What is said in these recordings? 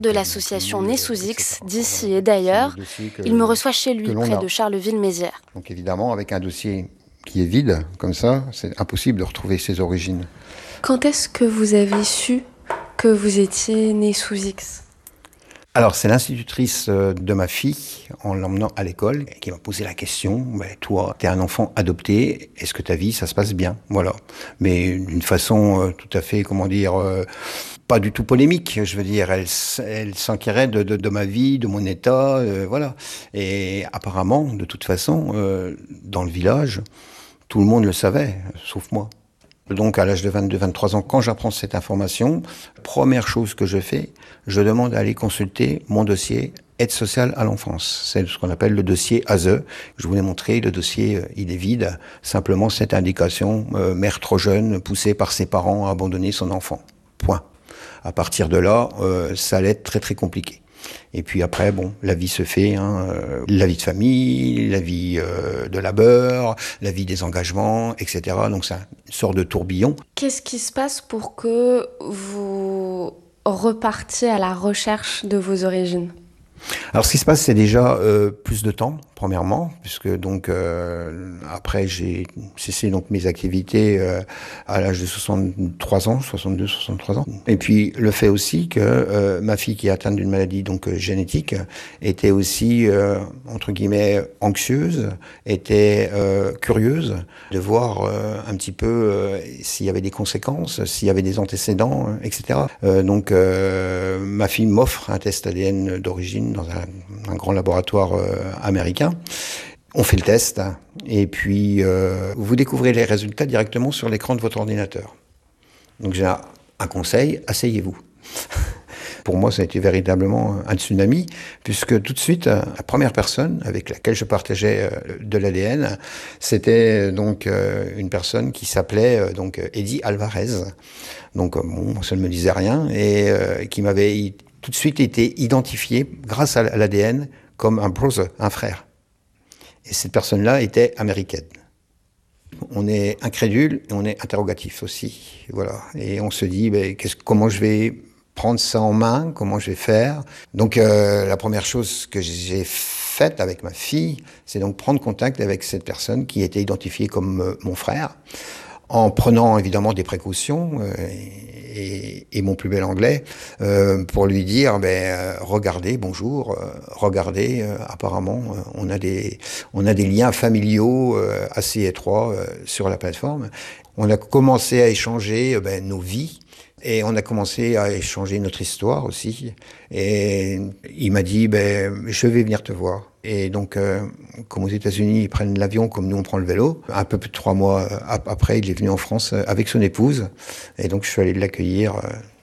de l'association Né sous X, d'ici et d'ailleurs. Il me reçoit chez lui, près de Charleville-Mézières. Donc évidemment, avec un dossier qui est vide, comme ça, c'est impossible de retrouver ses origines. Quand est-ce que vous avez su que vous étiez né sous X ? Alors, c'est l'institutrice de ma fille, en l'emmenant à l'école, qui m'a posé la question, toi, t'es un enfant adopté, est-ce que ta vie, ça se passe bien ? Voilà. Mais d'une façon tout à fait, pas du tout polémique, je veux dire. Elle s'inquiérait de ma vie, de mon état, voilà. Et apparemment, de toute façon, dans le village, tout le monde le savait, sauf moi. Donc, à l'âge de 22-23 ans, quand j'apprends cette information, première chose que je fais, je demande à aller consulter mon dossier aide sociale à l'enfance. C'est ce qu'on appelle le dossier ASE. Je vous l'ai montré, le dossier, il est vide. Simplement, cette indication, mère trop jeune, poussée par ses parents à abandonner son enfant. Point. À partir de là, ça allait être très très compliqué. Et puis après, la vie se fait, la vie de famille, la vie de labeur, la vie des engagements, etc. Donc c'est une sorte de tourbillon. Qu'est-ce qui se passe pour que vous repartiez à la recherche de vos origines ? Alors ce qui se passe, c'est déjà plus de temps, premièrement, puisque après j'ai cessé mes activités à l'âge de 63 ans, 62, 63 ans. Et puis le fait aussi que ma fille qui est atteinte d'une maladie génétique était aussi entre guillemets anxieuse, était curieuse de voir un petit peu s'il y avait des conséquences, s'il y avait des antécédents, etc. Ma fille m'offre un test ADN d'origine dans un grand laboratoire américain. On fait le test et puis vous découvrez les résultats directement sur l'écran de votre ordinateur. Donc j'ai un conseil, asseyez-vous. Pour moi, ça a été véritablement un tsunami, puisque tout de suite, la première personne avec laquelle je partageais de l'ADN, c'était une personne qui s'appelait Eddie Alvarez. Ça ne me disait rien et qui m'avait tout de suite été identifié grâce à l'ADN comme un brother, un frère. Et cette personne-là était américaine. On est incrédule et on est interrogatif aussi, voilà. Et on se dit, comment je vais prendre ça en main, comment je vais faire. Donc la première chose que j'ai faite avec ma fille, c'est donc prendre contact avec cette personne qui était identifiée comme mon frère, en prenant évidemment des précautions et mon plus bel anglais pour lui dire regardez, bonjour, regardez, apparemment on a des liens familiaux assez étroits sur la plateforme. On a commencé à échanger nos vies. Et on a commencé à échanger notre histoire aussi. Et il m'a dit, je vais venir te voir. Et donc, comme aux États-Unis, ils prennent l'avion, comme nous, on prend le vélo. Un peu plus de 3 mois après, il est venu en France avec son épouse. Et donc, je suis allé l'accueillir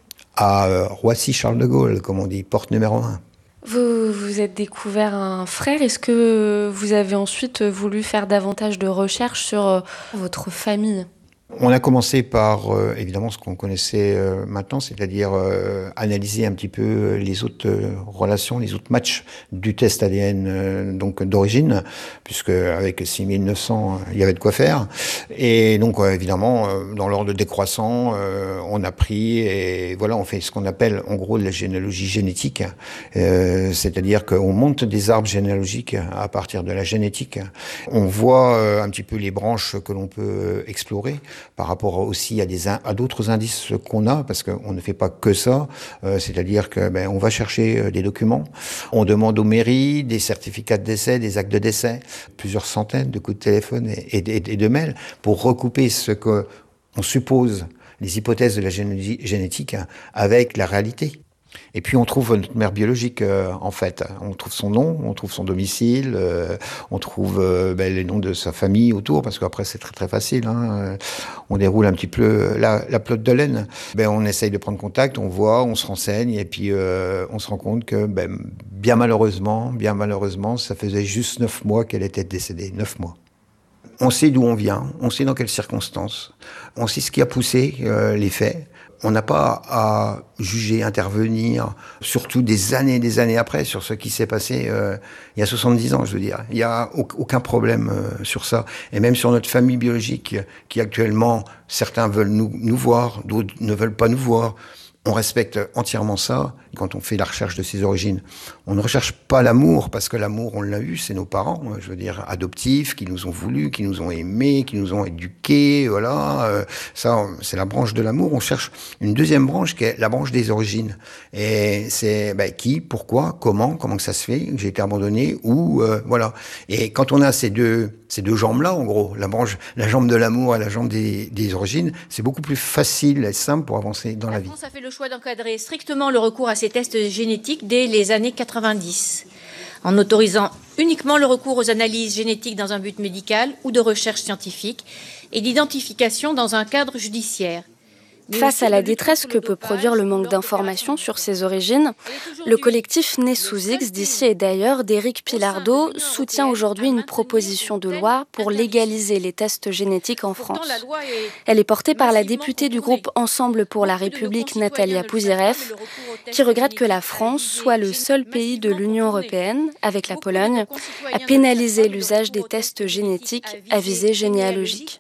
à Roissy-Charles de Gaulle, comme on dit, porte numéro 1. Vous vous êtes découvert un frère. Est-ce que vous avez ensuite voulu faire davantage de recherches sur votre famille ? On a commencé par, évidemment, ce qu'on connaissait maintenant, c'est-à-dire analyser un petit peu les autres relations, les autres matchs du test ADN d'origine, puisque avec 6900, il y avait de quoi faire. Et donc, évidemment, dans l'ordre décroissant, on a pris et voilà, on fait ce qu'on appelle, en gros, de la généalogie génétique, c'est-à-dire qu'on monte des arbres généalogiques à partir de la génétique. On voit un petit peu les branches que l'on peut explorer, par rapport aussi à d'autres indices qu'on a, parce qu'on ne fait pas que ça, c'est-à-dire que on va chercher des documents, on demande aux mairies des certificats de décès, des actes de décès, plusieurs centaines de coups de téléphone et de mails pour recouper ce que on suppose, les hypothèses de la génétique avec la réalité. Et puis on trouve notre mère biologique, en fait. On trouve son nom, on trouve son domicile, on trouve les noms de sa famille autour, parce qu'après c'est très très facile. On déroule un petit peu la pelote de laine. On essaye de prendre contact, on voit, on se renseigne, et puis on se rend compte que bien malheureusement, ça faisait juste 9 mois qu'elle était décédée, 9 mois. On sait d'où on vient, on sait dans quelles circonstances, on sait ce qui a poussé les faits. On n'a pas à juger, intervenir, surtout des années après, sur ce qui s'est passé il y a 70 ans, je veux dire. Il n'y a aucun problème sur ça. Et même sur notre famille biologique, qui actuellement, certains veulent nous voir, d'autres ne veulent pas nous voir. On respecte entièrement ça. Quand on fait la recherche de ses origines, on ne recherche pas l'amour, parce que l'amour, on l'a eu, c'est nos parents, je veux dire, adoptifs, qui nous ont voulu, qui nous ont aimés, qui nous ont éduqués, voilà. Ça, c'est la branche de l'amour. On cherche une deuxième branche, qui est la branche des origines. Et c'est qui, pourquoi, comment que ça se fait, que j'ai été abandonné, ou voilà. Et quand on a ces deux jambes-là, en gros, la jambe de l'amour et la jambe des origines, c'est beaucoup plus facile et simple pour avancer dans la vie. La France a fait le choix d'encadrer strictement le recours à ces tests génétiques dès les années 90, en autorisant uniquement le recours aux analyses génétiques dans un but médical ou de recherche scientifique et d'identification dans un cadre judiciaire. Face à la détresse que peut produire le manque d'informations sur ses origines, le collectif Né sous X d'ici et d'ailleurs d'Éric Pilardeau soutient aujourd'hui une proposition de loi pour légaliser les tests génétiques en France. Elle est portée par la députée du groupe Ensemble pour la République, Natalia Pouzyrev, qui regrette que la France soit le seul pays de l'Union européenne, avec la Pologne, à pénaliser l'usage des tests génétiques à visée généalogique.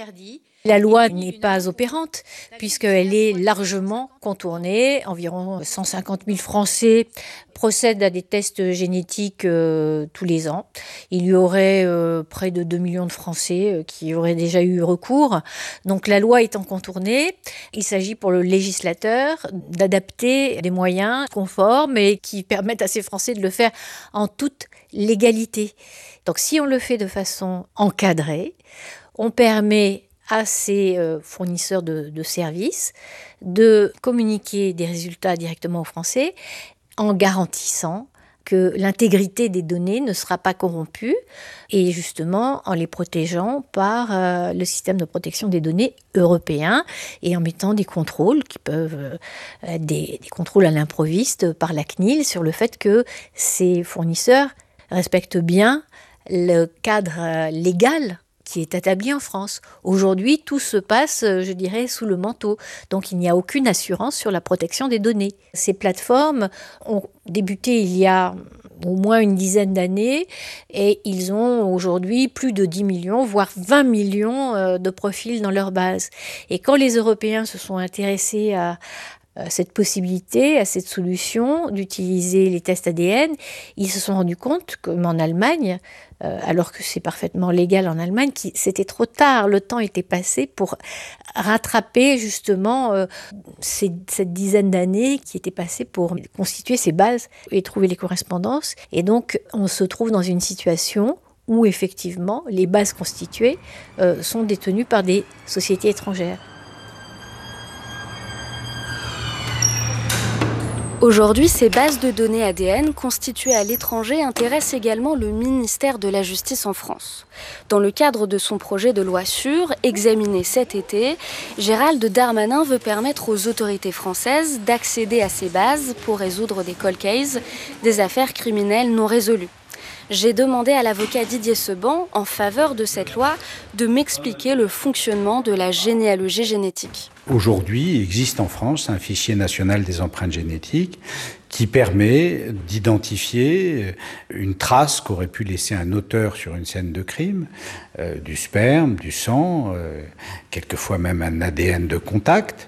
La loi n'est pas opérante puisqu'elle est largement contournée. Environ 150 000 Français procèdent à des tests génétiques tous les ans. Il y aurait près de 2 millions de Français qui auraient déjà eu recours. Donc la loi étant contournée, il s'agit pour le législateur d'adapter des moyens conformes et qui permettent à ces Français de le faire en toute légalité. Donc si on le fait de façon encadrée, on permet à ces fournisseurs de services de communiquer des résultats directement aux Français en garantissant que l'intégrité des données ne sera pas corrompue et justement en les protégeant par le système de protection des données européen et en mettant des contrôles qui peuvent être des contrôles à l'improviste par la CNIL sur le fait que ces fournisseurs respectent bien le cadre légal qui est établi en France. Aujourd'hui, tout se passe, je dirais, sous le manteau. Donc, il n'y a aucune assurance sur la protection des données. Ces plateformes ont débuté il y a au moins une dizaine d'années et ils ont aujourd'hui plus de 10 millions, voire 20 millions de profils dans leur base. Et quand les Européens se sont intéressés à cette possibilité, à cette solution d'utiliser les tests ADN, ils se sont rendus compte, comme en Allemagne, alors que c'est parfaitement légal en Allemagne, c'était trop tard, le temps était passé pour rattraper justement cette dizaine d'années qui étaient passées pour constituer ces bases et trouver les correspondances. Et donc on se trouve dans une situation où effectivement les bases constituées sont détenues par des sociétés étrangères. Aujourd'hui, ces bases de données ADN constituées à l'étranger intéressent également le ministère de la Justice en France. Dans le cadre de son projet de loi sûre, examiné cet été, Gérald Darmanin veut permettre aux autorités françaises d'accéder à ces bases pour résoudre des cold cases, des affaires criminelles non résolues. J'ai demandé à l'avocat Didier Seban, en faveur de cette loi, de m'expliquer le fonctionnement de la généalogie génétique. Aujourd'hui, il existe en France un fichier national des empreintes génétiques qui permet d'identifier une trace qu'aurait pu laisser un auteur sur une scène de crime, du sperme, du sang, quelquefois même un ADN de contact,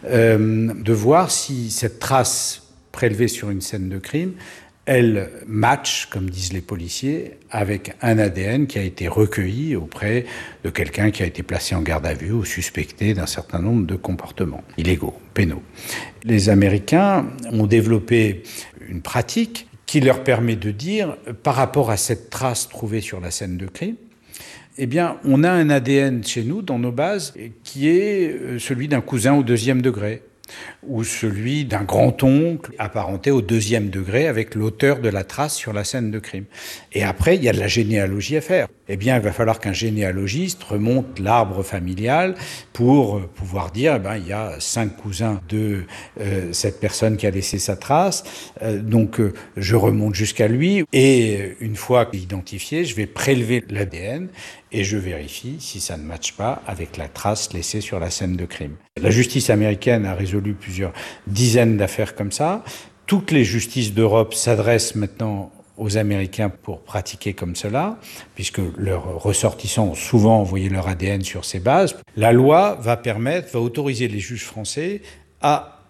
de voir si cette trace prélevée sur une scène de crime elle match, comme disent les policiers, avec un ADN qui a été recueilli auprès de quelqu'un qui a été placé en garde à vue ou suspecté d'un certain nombre de comportements illégaux, pénaux. Les Américains ont développé une pratique qui leur permet de dire, par rapport à cette trace trouvée sur la scène de crime, eh bien, on a un ADN chez nous, dans nos bases, qui est celui d'un cousin au 2e degré. Ou celui d'un grand-oncle apparenté au 2e degré avec l'auteur de la trace sur la scène de crime. Et après, il y a de la généalogie à faire. Eh bien, il va falloir qu'un généalogiste remonte l'arbre familial pour pouvoir dire, il y a 5 cousins de cette personne qui a laissé sa trace. Donc, je remonte jusqu'à lui. Et une fois identifié, je vais prélever l'ADN et je vérifie si ça ne matche pas avec la trace laissée sur la scène de crime. La justice américaine a résolu plusieurs dizaines d'affaires comme ça. Toutes les justices d'Europe s'adressent maintenant aux Américains pour pratiquer comme cela, puisque leurs ressortissants ont souvent envoyé leur ADN sur ces bases. La loi va autoriser les juges français à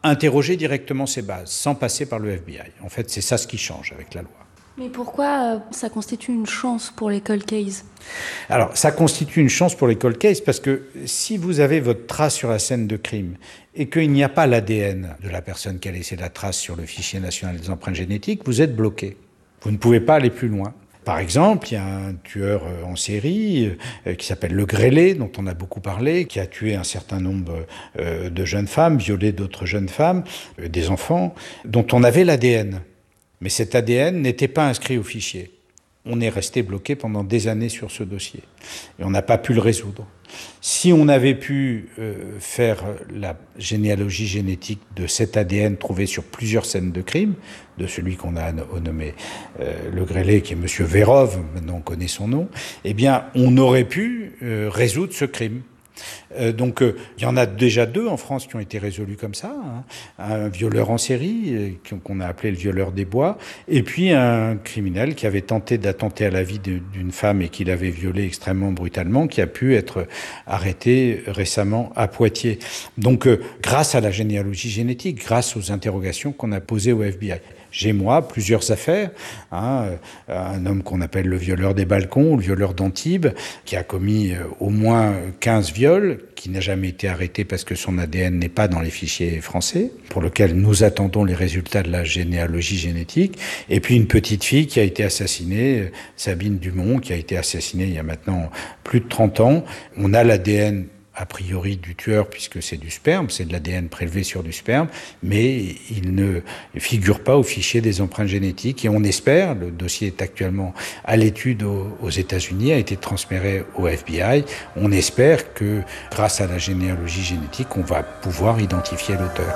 interroger directement ses bases, sans passer par le FBI. En fait, c'est ça ce qui change avec la loi. Mais pourquoi ça constitue une chance pour les cold cases ? Alors, ça constitue une chance pour les cold cases parce que si vous avez votre trace sur la scène de crime et qu'il n'y a pas l'ADN de la personne qui a laissé la trace sur le fichier national des empreintes génétiques, vous êtes bloqué. Vous ne pouvez pas aller plus loin. Par exemple, il y a un tueur en série qui s'appelle Le Grêlé, dont on a beaucoup parlé, qui a tué un certain nombre de jeunes femmes, violé d'autres jeunes femmes, des enfants, dont on avait l'ADN. Mais cet ADN n'était pas inscrit au fichier. On est resté bloqué pendant des années sur ce dossier. Et on n'a pas pu le résoudre. Si on avait pu faire la généalogie génétique de cet ADN trouvé sur plusieurs scènes de crime, de celui qu'on a nommé Le Grêlé, qui est monsieur Vérov, maintenant on connaît son nom, eh bien, on aurait pu résoudre ce crime. Donc, il y en a déjà 2 en France qui ont été résolus comme ça. Un violeur en série, qu'on a appelé le violeur des bois, et puis un criminel qui avait tenté d'attenter à la vie d'une femme et qui l'avait violée extrêmement brutalement, qui a pu être arrêté récemment à Poitiers. Donc, grâce à la généalogie génétique, grâce aux interrogations qu'on a posées au FBI. J'ai, moi, plusieurs affaires. Un homme qu'on appelle le violeur des balcons, le violeur d'Antibes, qui a commis au moins 15 viols, qui n'a jamais été arrêté parce que son ADN n'est pas dans les fichiers français, pour lequel nous attendons les résultats de la généalogie génétique. Et puis une petite fille qui a été assassinée, Sabine Dumont, qui a été assassinée il y a maintenant plus de 30 ans. On a l'ADN a priori du tueur, puisque c'est du sperme, c'est de l'ADN prélevé sur du sperme, mais il ne figure pas au fichier des empreintes génétiques. Et on espère, le dossier est actuellement à l'étude aux États-Unis, a été transféré au FBI, on espère que grâce à la généalogie génétique, on va pouvoir identifier l'auteur.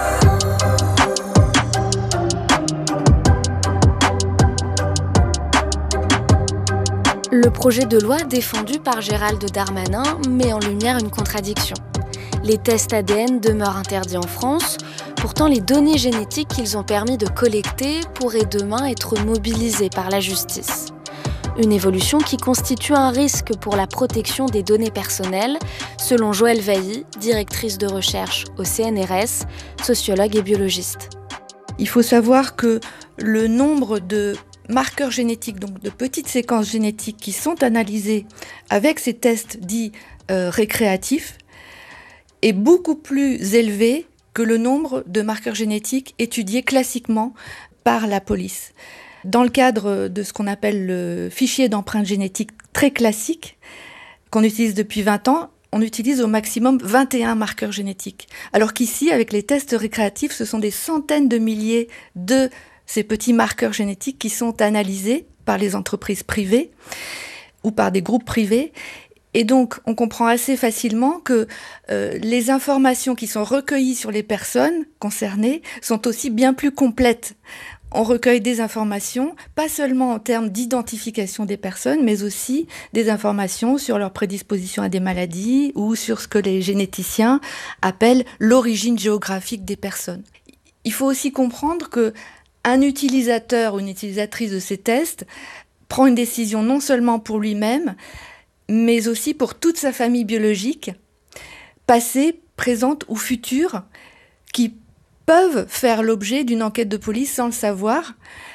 Le projet de loi défendu par Gérald Darmanin met en lumière une contradiction. Les tests ADN demeurent interdits en France, pourtant les données génétiques qu'ils ont permis de collecter pourraient demain être mobilisées par la justice. Une évolution qui constitue un risque pour la protection des données personnelles, selon Joëlle Vailly, directrice de recherche au CNRS, sociologue et biologiste. Il faut savoir que le nombre de marqueurs génétiques, donc de petites séquences génétiques qui sont analysées avec ces tests dits récréatifs, est beaucoup plus élevé que le nombre de marqueurs génétiques étudiés classiquement par la police. Dans le cadre de ce qu'on appelle le fichier d'empreintes génétiques très classique, qu'on utilise depuis 20 ans, on utilise au maximum 21 marqueurs génétiques. Alors qu'ici, avec les tests récréatifs, ce sont des centaines de milliers de ces petits marqueurs génétiques qui sont analysés par les entreprises privées ou par des groupes privés. Et donc, on comprend assez facilement que les informations qui sont recueillies sur les personnes concernées sont aussi bien plus complètes. On recueille des informations, pas seulement en termes d'identification des personnes, mais aussi des informations sur leur prédisposition à des maladies ou sur ce que les généticiens appellent l'origine géographique des personnes. Il faut aussi comprendre que un utilisateur ou une utilisatrice de ces tests prend une décision non seulement pour lui-même, mais aussi pour toute sa famille biologique, passée, présente ou future, qui peuvent faire l'objet d'une enquête de police sans le savoir.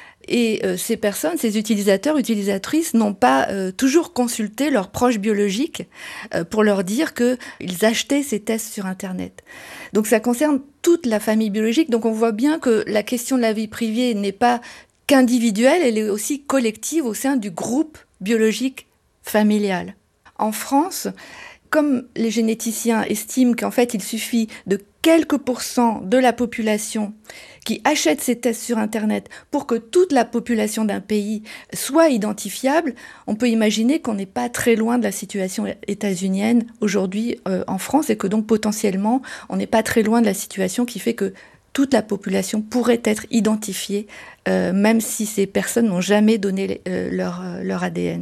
Et ces personnes, ces utilisateurs, utilisatrices, n'ont pas toujours consulté leurs proches biologiques pour leur dire qu'ils achetaient ces tests sur Internet. Donc ça concerne toute la famille biologique. Donc on voit bien que la question de la vie privée n'est pas qu'individuelle, elle est aussi collective au sein du groupe biologique familial. En France, comme les généticiens estiment qu'en fait il suffit de quelques pourcents de la population qui achète ces tests sur Internet pour que toute la population d'un pays soit identifiable, on peut imaginer qu'on n'est pas très loin de la situation états-unienne aujourd'hui en France et que donc potentiellement on n'est pas très loin de la situation qui fait que toute la population pourrait être identifiée même si ces personnes n'ont jamais donné leur ADN.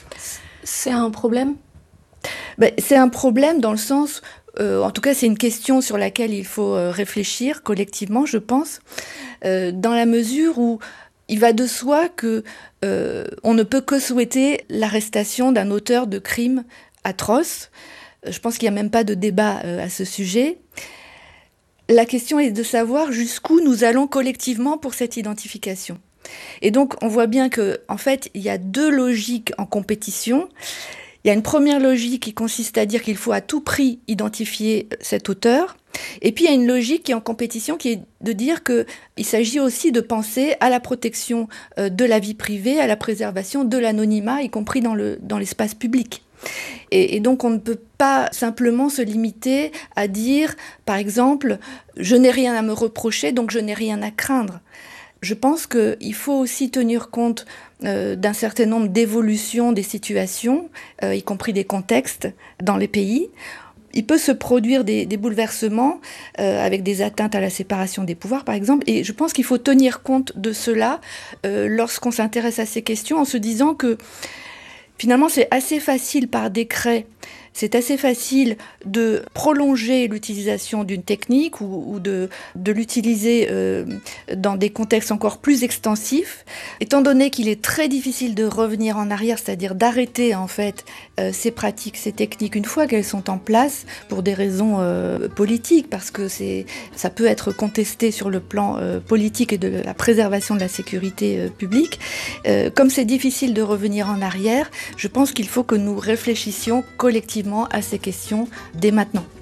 C'est un problème ? C'est un problème dans le sens, en tout cas c'est une question sur laquelle il faut réfléchir collectivement, je pense, dans la mesure où il va de soi que on ne peut que souhaiter l'arrestation d'un auteur de crimes atroces. Je pense qu'il n'y a même pas de débat à ce sujet. la question est de savoir jusqu'où nous allons collectivement pour cette identification. Et donc, on voit bien qu'en fait, il y a deux logiques en compétition. Il y a une première logique qui consiste à dire qu'il faut à tout prix identifier cet auteur. Et puis, il y a une logique qui est en compétition, qui est de dire qu'il s'agit aussi de penser à la protection de la vie privée, à la préservation de l'anonymat, y compris dans l'espace public. Et donc, on ne peut pas simplement se limiter à dire, par exemple, je n'ai rien à me reprocher, donc je n'ai rien à craindre. Je pense qu'il faut aussi tenir compte d'un certain nombre d'évolutions des situations, y compris des contextes dans les pays. Il peut se produire des bouleversements avec des atteintes à la séparation des pouvoirs, par exemple. Et je pense qu'il faut tenir compte de cela lorsqu'on s'intéresse à ces questions, en se disant que finalement, c'est assez facile par décret. C'est assez facile de prolonger l'utilisation d'une technique ou de l'utiliser dans des contextes encore plus extensifs, étant donné qu'il est très difficile de revenir en arrière, c'est-à-dire d'arrêter en fait ces pratiques, ces techniques une fois qu'elles sont en place pour des raisons politiques, parce que ça peut être contesté sur le plan politique et de la préservation de la sécurité publique. Comme c'est difficile de revenir en arrière, je pense qu'il faut que nous réfléchissions collectivement à ces questions dès maintenant.